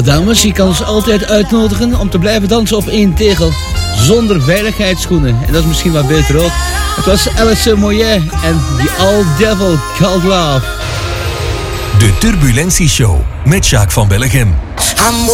Ja, dames, je kan ons altijd uitnodigen om te blijven dansen op één tegel. Zonder veiligheidsschoenen. En dat is misschien wat beter ook. Het was Alice Moyet en The Old Devil Called Love. De Turbulentie Show met Jacques van Bellegem.